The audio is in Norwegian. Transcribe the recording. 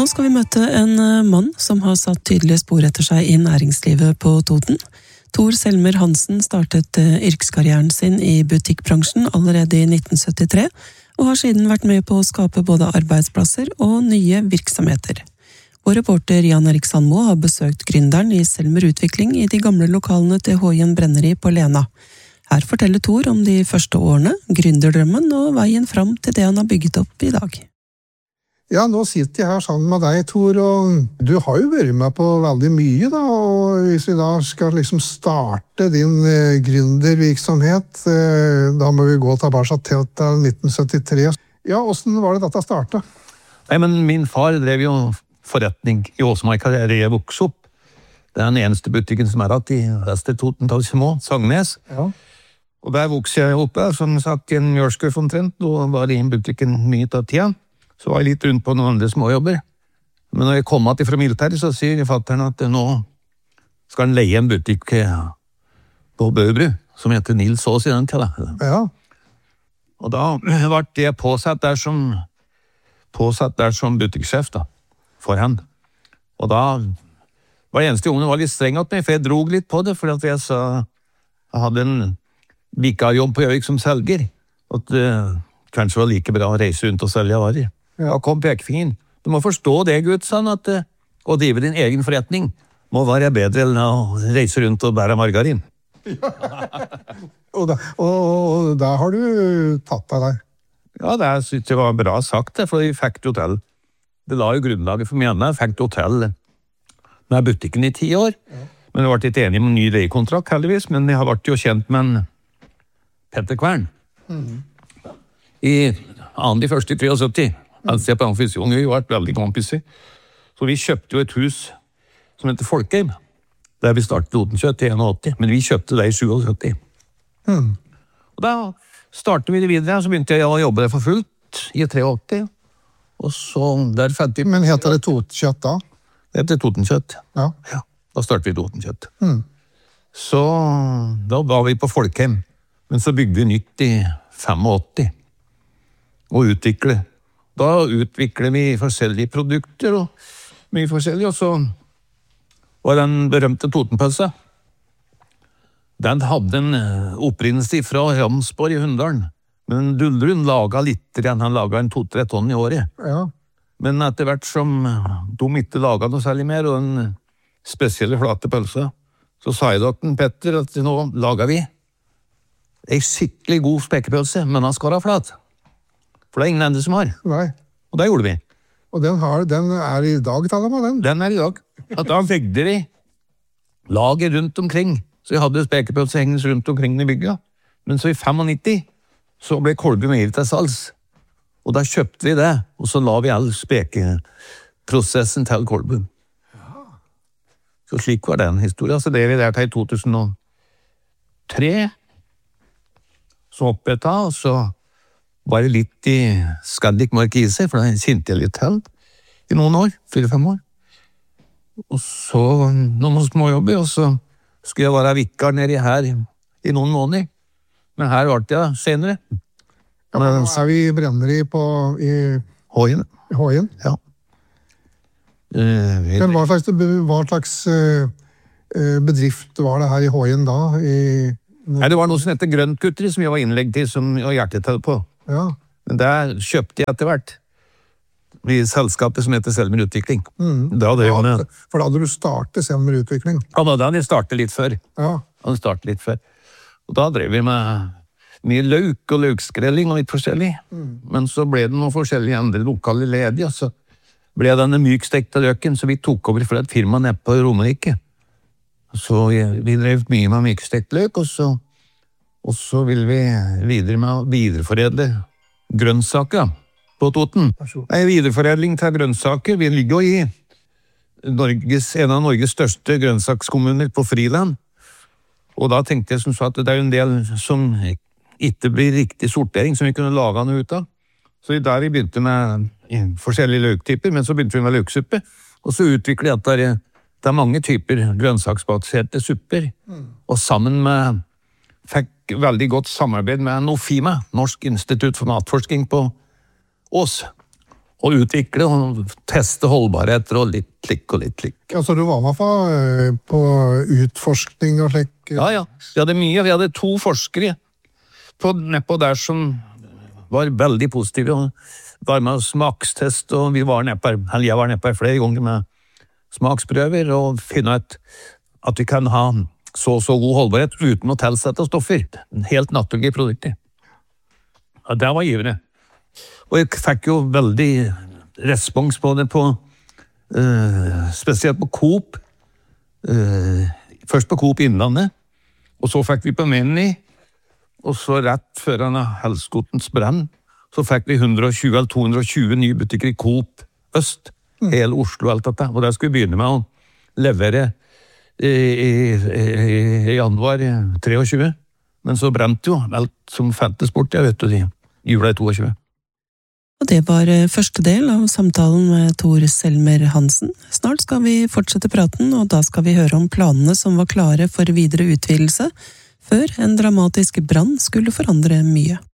Nå skal vi møte en mann som har satt tydelige spor etter seg i næringslivet på Toten. Tor Selmer Hansen startet yrkeskarrieren sin i butikkbransjen allerede i 1973, og har siden vært med på å skape både arbeidsplasser og nye virksomheter. Vår reporter Jan Erik Sandmo har besøkt gründeren i Selmer Utvikling i de gamle lokalene til Hoien Brenneri på Lena. Her forteller Tor om de første årene, gründerdrømmen og veien fram til det han har bygget opp i dag. Ja, nå sitter jeg her sammen med deg, Tor, og du har jo vært med på veldig mye, da, og hvis vi da skal liksom starte din gründervirksomhet, da må vi gå tilbake til 1973. Ja, hvordan var det dette startet? Nei, men min far drev jo forretning i Åsmarka, der jeg vokste opp. Det er den eneste butikken som er hatt i Vester Toten, Talsimo, Sagnes. Ja. Og der vokste jeg oppe, som sagt, en mjølskuff omtrent, og var i butikken mye av tida. Så var jeg litt rundt på noen andre småjobber. Men når jeg kom til fra militæret, så sier fatteren at nå skal han leie en butikk på Bøbru, som heter Nils Aas i den tida. Ja. Og da ble jeg påsatt der som butikksjef da, for han. Og da var det eneste gangen var litt streng at meg, for jeg drog litt på det, for at jeg hadde en vikarjobb på Gjøvik som selger, og at kanskje var like bra å reise rundt og selge varer. Ja, kom pekefingeren. Du må forstå det, Gud, sånn at å drive din egen forretning må være bedre enn å reise rundt og bære margarin. Ja. og da har du tatt av deg. Ja, det synes jeg var bra sagt, for vi fikk det til. Det la jo grunnlaget for meg, jeg fikk det til med butikken i 10 år. Ja. Men jeg ble ikke enig om en ny leiekontrakt, heldigvis, men jeg har vært jo kjent med en Petter Kvern. I de første 73, altså jeg på Amfisjon, vi har vært veldig kompiser. Så vi kjøpte jo et hus som heter Folkeheim, der vi startet Totenkjøtt i 81, men vi kjøpte det i 77. Og da startet vi det videre, så begynte jeg å jobbe der for fullt i 83, og så der fant vi... Men heter det Totenkjøtt da? Det heter Totenkjøtt. Ja. Ja, da startet vi Totenkjøtt. Så da var vi på Folkeheim, men så bygde vi nytt i 85. Og utvikle. Da utvikler vi forskjellige produkter og mye forskjellig, og så var den berømte Totenpølsa. Den hadde en opprinnelse fra Ramsborg i Hunndalen, men Dullrun laget litt igjen, han laget en 2-3 tonn i året. Ja. Men etter hvert som de ikke laget noe særlig mer, og den spesielle flate pølsa, så sa jeg til Petter at nå lager vi en skikkelig god spekepølse, men han skal være flat. For det er ingen andre som har. Nei. Og det gjorde vi. Og den er i dag, taler man den? Den er i dag. At da vegde vi lager rundt omkring. Så vi hadde spekepølse hengende rundt omkring i bygget. Men så i 95, så ble Kolbu Meier til salgs. Og da kjøpte vi det, og så la vi all spekeprosessen til Kolbu. Ja. Så slik var den historien. Så det vi der til i 2003, så oppe et av, og så var det litt i Scandic Markise, for da kjente jeg litt til i noen år, 4-5 år. Og så noen småjobber, og så skulle jeg være vikar nede her i noen måneder. Men her var det jeg senere. Ja, men er vi i Brenneri i Hoien. Hoien? Ja. Men hva slags bedrift var det her i Hoien da? Nei, det var noe som heter Grøntkutteri, som jeg var innlegg til, som jeg var hjertetall på. Ja. Men der kjøpte jeg etter hvert i selskapet som heter Selmer Utvikling. For da hadde du startet Selmer Utvikling? Ja, da hadde jeg startet litt før. Ja. Og da drev vi med mye løk og løkskrelling og litt forskjellig. Men så ble det noen forskjellige andre lokale ledige, og så ble denne mykstekte løken, så vi tok over fra et firma nede på Romerike. Så vi drev mye med mykstekt løk, og så vil vi videre med å videreforedle grønnsaker på Toten. Nei, videreforedling til grønnsaker. Vi ligger jo i en av Norges største grønnsakskommuner på Friland. Og da tenkte jeg som så at det er en del som ikke blir riktig sortering, som vi kunne lage noe ut av. Så der vi begynte med forskjellige løktyper, men så begynte vi med løksuppe. Og så utviklet jeg at det er mange typer grønnsaksbaserte supper. Og sammen med fikk veldig godt samarbeid med NOFIMA, Norsk institutt for matforskning på Ås. å utvikle og teste holdbarheter og litt slik og litt slik. Altså, du var med på utforskning og slik? Ja. Vi hadde mye. Vi hadde 2 forskere nedpå der som var veldig positive og var med smakstest, og jeg var nedpå flere ganger med smaksprøver og finne ut at vi kan ha så god holdbarhet uten å tilsette stoffer. Helt naturlige produkter. Ja, det var givende. Og jeg fikk jo veldig respons på det spesielt på Coop. Først på Coop Innlandet, og så fikk vi på Meny, og så rett før Helskotens brann, så fikk vi 120 eller 220 nye butikker i Coop Øst, hele Oslo og alt dette. Og der skulle vi begynne med å levere i januar 23. Men så brente jo alt som fantes bort, jeg vet du, i jula 22. Og det var første del av samtalen med Tor Selmer Hansen. Snart skal vi fortsette praten, og da skal vi høre om planene som var klare for videre utvidelse, før en dramatisk brann skulle forandre mye.